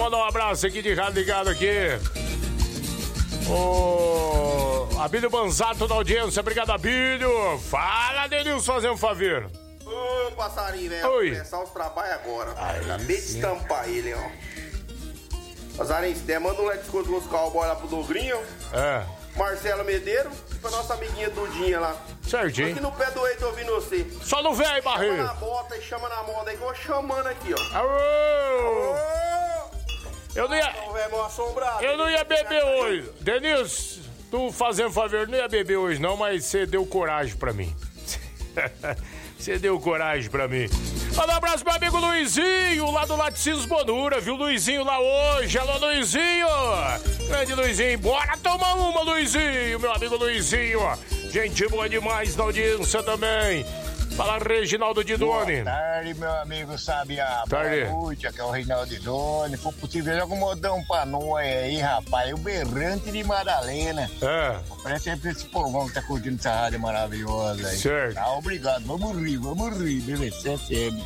mandar um abraço aqui de rádio ligado aqui. O Abílio Banzato na audiência. Obrigado, Abílio. Fala, Denilson, fazer um favor. Ô, passarinho, velho. Vou começar os trabalhos agora. Acabei de estampar ele, ó. Passarinho, se der, manda um let's go dos cowboys lá pro Dogrinho. Marcelo Medeiro e pra nossa amiguinha Dudinha lá. Certinho. Aqui no pé do Eito ouvindo você. Só no velho, Barreiro. Chama na bota e chama na moda aí que eu vou chamando aqui, ó. Alô! Eu não ia beber hoje. Denilson, tu fazendo favor, não ia beber hoje não, mas você deu coragem pra mim. Você deu coragem pra mim. Manda um abraço pro meu amigo Luizinho, lá do Laticínios Bonura, viu? Luizinho lá hoje. Alô, Luizinho! Grande Luizinho, bora tomar uma, Luizinho, meu amigo Luizinho. Gente boa demais na audiência também. Fala, Reginaldo Didoni. Boa tarde, meu amigo Sabiá. Tarde. Boa noite, aqui é o Reginaldo Didoni. Se for possível, joga um modão pra nós aí, rapaz. O Berrante de Madalena. Parece sempre esse povão que tá curtindo essa rádio maravilhosa aí. Certo. Tá, obrigado. Vamos rir, beleza? FM.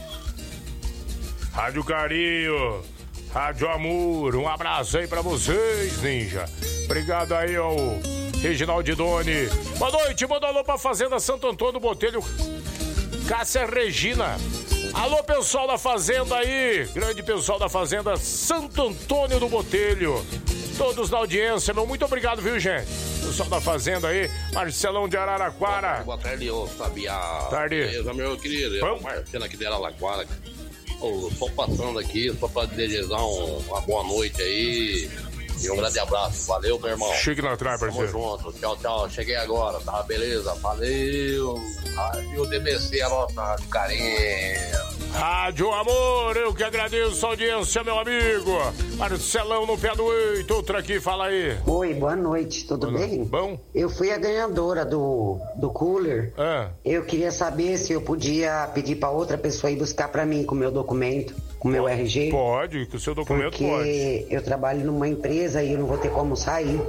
Rádio Carinho, Rádio Amor, um abraço aí pra vocês, ninja. Obrigado aí ao Reginaldo Didoni. Boa noite, manda alô pra Fazenda Santo Antônio Botelho, Cássia Regina. Alô, pessoal da Fazenda aí, grande pessoal da Fazenda Santo Antônio do Botelho. Todos na audiência, meu, muito obrigado, viu, gente? Pessoal da Fazenda aí, Marcelão de Araraquara. Boa tarde, ô Sabiá. Tarde. Beleza, meu querido, é o Marcelo aqui de Araraquara. Só passando aqui, só pra desejar uma boa noite aí. E um grande abraço. Valeu, meu irmão. Chique na trás, parceiro. Tamo junto. Tchau, tchau. Cheguei agora, tá? Beleza? Valeu. Rádio DBC, a nossa Rádio Carinho. Rádio Amor, eu que agradeço a audiência, meu amigo. Marcelão no pé do 8, outra aqui, fala aí. Oi, boa noite, tudo bem? Bom? Eu fui a ganhadora do cooler. Eu queria saber se eu podia pedir pra outra pessoa ir buscar pra mim com o meu documento, com o meu RG. Pode, com o seu documento porque pode. Eu trabalho numa empresa e eu não vou ter como sair.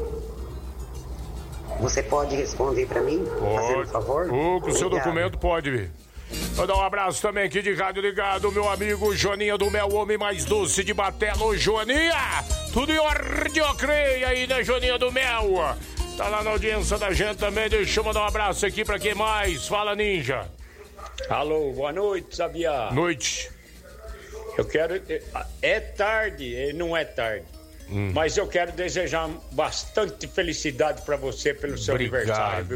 Você pode responder pra mim? Fazendo um favor? Com o seu Obrigado. documento pode vir. Vou dar um abraço também aqui de rádio ligado, meu amigo Joaninha do Mel, homem mais doce de Batelo. Ô, Joaninha, tudo em ordem, eu creio aí, né, Joaninha do Mel? Tá lá na audiência da gente também, deixa eu mandar um abraço aqui pra quem mais? Fala, Ninja. Alô, boa noite, Sabiá. Noite. Eu quero... É tarde, não é tarde. Mas eu quero desejar bastante felicidade pra você pelo seu aniversário, viu?